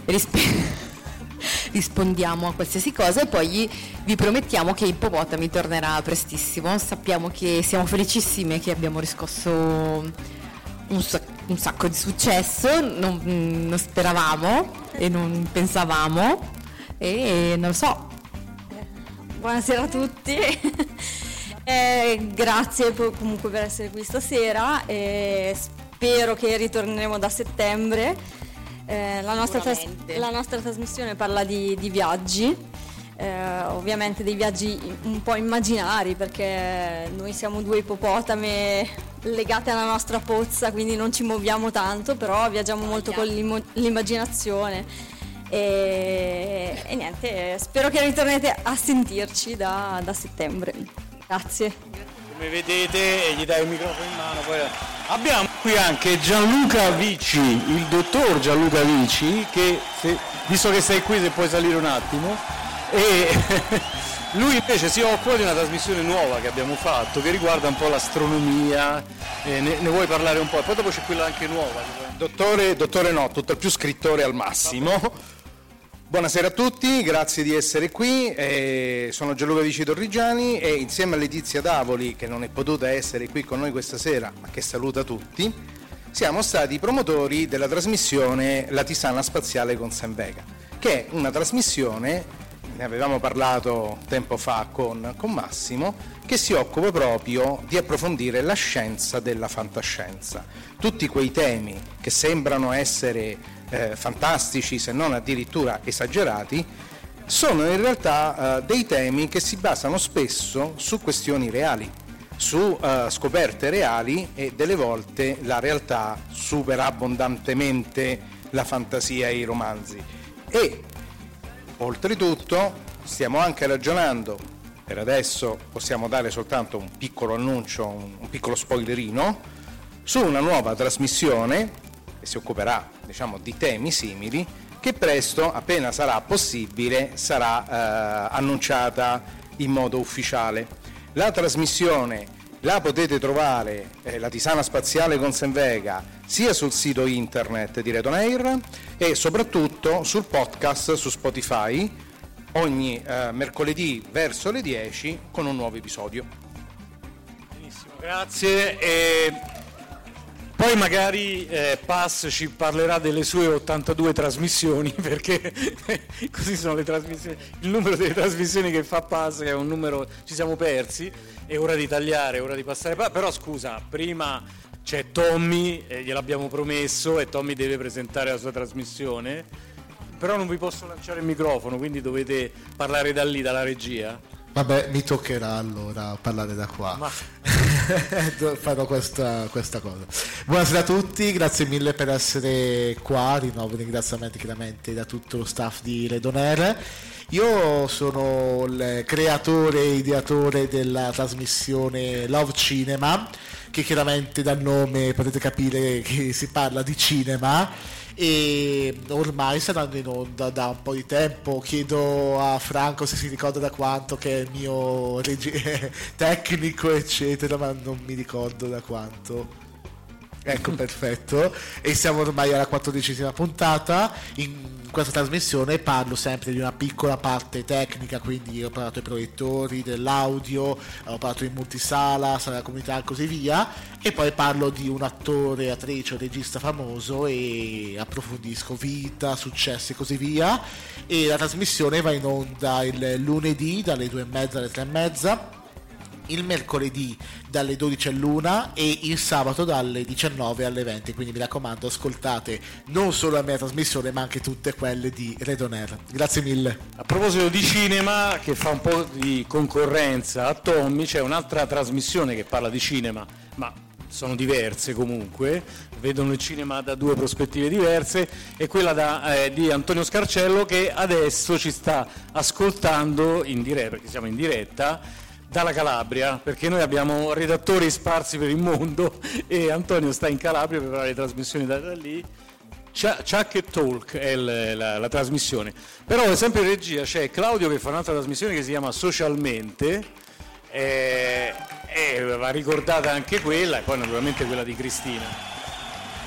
rispondiamo a qualsiasi cosa e poi vi promettiamo che Ippopotami tornerà prestissimo. Sappiamo che siamo felicissime che abbiamo riscosso un sacco di successo, non speravamo e non pensavamo e non lo so. Buonasera a tutti. Grazie comunque per essere qui stasera e spero che ritorneremo da settembre. La nostra trasmissione parla di viaggi, ovviamente dei viaggi un po' immaginari, perché noi siamo due ippopotame legate alla nostra pozza, quindi non ci muoviamo tanto, però viaggiamo molto con l'immaginazione. E niente, spero che ritornete a sentirci da settembre. Grazie. Come vedete, e gli dai il microfono in mano, poi abbiamo qui anche Gianluca Vici, il dottor Gianluca Vici, che visto che sei qui, se puoi salire un attimo, e lui invece si occupa di una trasmissione nuova che abbiamo fatto che riguarda un po' l'astronomia, ne vuoi parlare un po'? E poi dopo c'è quella anche nuova. Dottore no, tutt'al più scrittore al massimo. Buonasera a tutti, grazie di essere qui, sono Gianluca Vici Torrigiani e insieme a Letizia Davoli, che non è potuta essere qui con noi questa sera, ma che saluta tutti, siamo stati promotori della trasmissione La Tisana Spaziale con Sam Vega, che è una trasmissione, ne avevamo parlato tempo fa con Massimo, che si occupa proprio di approfondire la scienza della fantascienza. Tutti quei temi che sembrano essere fantastici, se non addirittura esagerati, sono in realtà dei temi che si basano spesso su questioni reali, su scoperte reali, e delle volte la realtà supera abbondantemente la fantasia e i romanzi. E oltretutto stiamo anche ragionando, per adesso possiamo dare soltanto un piccolo annuncio, un piccolo spoilerino, su una nuova trasmissione che si occuperà, diciamo, di temi simili, che presto, appena sarà possibile, sarà annunciata in modo ufficiale. La trasmissione la potete trovare, La Tisana Spaziale con Sam Vega, sia sul sito internet di Red On Air e soprattutto sul podcast su Spotify, ogni mercoledì verso le 10 con un nuovo episodio. Benissimo, grazie. Poi magari Paz ci parlerà delle sue 82 trasmissioni, perché così sono le trasmissioni, il numero delle trasmissioni che fa Paz, che è un numero, ci siamo persi, è ora di tagliare, è ora di passare. Però scusa, prima c'è Tommy, gliel'abbiamo promesso, e Tommy deve presentare la sua trasmissione, però non vi posso lanciare il microfono, quindi dovete parlare da lì, dalla regia. Vabbè, mi toccherà allora parlare da qua. Farò questa cosa. Buonasera a tutti, grazie mille per essere qua. Rinnovo ringraziamenti chiaramente da tutto lo staff di Red On Air. Io sono il creatore e ideatore della trasmissione Love Cinema, che chiaramente dal nome potete capire che si parla di cinema, e ormai sta andando in onda da un po' di tempo. Chiedo a Franco se si ricorda da quanto, che è il mio tecnico eccetera, ma non mi ricordo da quanto. Ecco, perfetto. E siamo ormai alla 14ª puntata. In questa trasmissione parlo sempre di una piccola parte tecnica, quindi ho parlato dei proiettori, dell'audio, ho parlato di multisala, sala della comunità e così via, e poi parlo di un attore, attrice o regista famoso e approfondisco vita, successi e così via. E la trasmissione va in onda il lunedì dalle 2:30 alle 3:30, il mercoledì dalle 12 all'1 e il sabato dalle 19 alle 20, quindi mi raccomando, ascoltate non solo la mia trasmissione ma anche tutte quelle di Red On Air. Grazie mille. A proposito di cinema, che fa un po' di concorrenza a Tommy, c'è un'altra trasmissione che parla di cinema, ma sono diverse comunque, vedono il cinema da due prospettive diverse, è quella di Antonio Scarcello, che adesso ci sta ascoltando in diretta, perché siamo in diretta dalla Calabria, perché noi abbiamo redattori sparsi per il mondo e Antonio sta in Calabria per fare le trasmissioni da lì. Chuck e Talk è la trasmissione, però sempre in regia c'è Claudio che fa un'altra trasmissione che si chiama Socialmente, va ricordata anche quella, e poi naturalmente quella di Cristina.